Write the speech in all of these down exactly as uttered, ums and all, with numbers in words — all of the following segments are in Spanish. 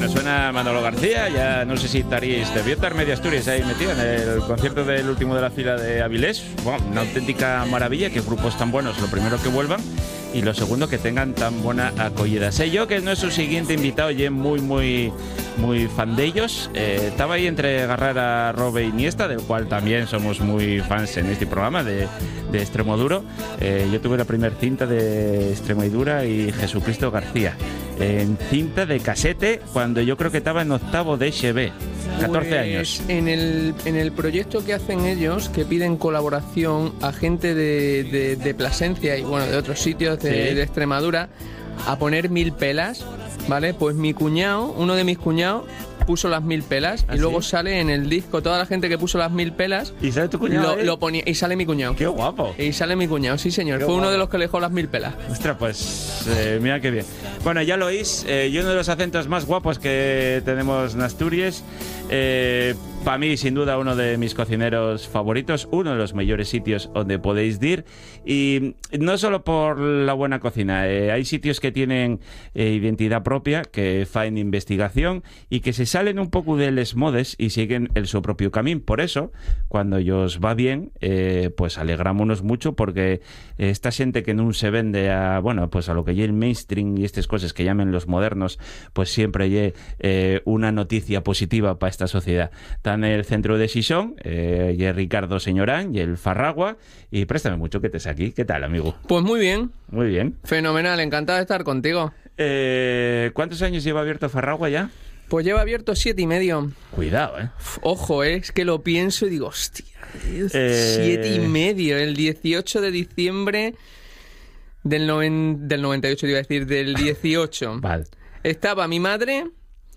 Bueno, suena Manolo García, ya no sé si estaréis, debió estar medio Asturias ahí metido en el concierto del último de la fila de Avilés. Bueno, una auténtica maravilla, que grupos tan buenos, lo primero que vuelvan, y lo segundo que tengan tan buena acogida. Sé yo que nuestro siguiente invitado y es muy, muy, muy fan de ellos. Eh, estaba ahí entre agarrar a Robe Iniesta, del cual también somos muy fans en este programa de, de Extremoduro. Eh, yo tuve la primera cinta de Extremodura y Jesucristo García. En cinta de casete, cuando yo creo que estaba en octavo de H B. catorce pues años. En el, en el proyecto que hacen ellos, que piden colaboración a gente de, de, de Plasencia y bueno, de otros sitios de, Sí. de Extremadura, a poner mil pelas, ¿vale? Pues mi cuñado, uno de mis cuñados, puso las mil pelas ¿Ah, y luego sí? sale en el disco toda la gente que puso las mil pelas. ¿Y sale tu cuñado? Lo, ahí? lo ponía, y sale mi cuñado. ¡Qué guapo! Y sale mi cuñado, sí señor. Qué Fue uno guapo. de los que le dejó las mil pelas. Ostras, pues eh, mira qué bien. Bueno, ya lo oís, eh, y uno de los acentos más guapos que tenemos en Asturias, eh, para mí sin duda uno de mis cocineros favoritos, uno de los mejores sitios donde podéis ir, y no solo por la buena cocina, eh, hay sitios que tienen eh, identidad propia, que fan investigación y que se salen un poco de les modes y siguen el su propio camino. Por eso, cuando ellos va bien, eh, pues alegrámonos mucho, porque esta gente que no se vende a, bueno, pues a lo que es el mainstream y estas cosas que llamen los modernos, pues siempre hay eh, una noticia positiva para esta sociedad. Está en el centro de Xixón, eh, y el Ricardo Señorán y el Farragua, y préstame mucho que estés aquí. ¿Qué tal, amigo? Pues muy bien, Muy bien. fenomenal, encantado de estar contigo. Eh, ¿Cuántos años lleva abierto Farragua ya? Pues lleva abierto siete y medio. Cuidado, ¿eh? Ojo, eh, es que lo pienso y digo, hostia, Eh. siete y medio, el dieciocho de diciembre del, noven, del noventa y ocho, te iba a decir, del dieciocho. Vale. Estaba mi madre,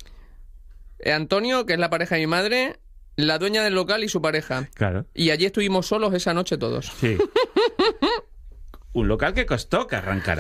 eh, Antonio, que es la pareja de mi madre, la dueña del local y su pareja. Claro. Y allí estuvimos solos esa noche todos. Sí. Un local que costó que arrancara.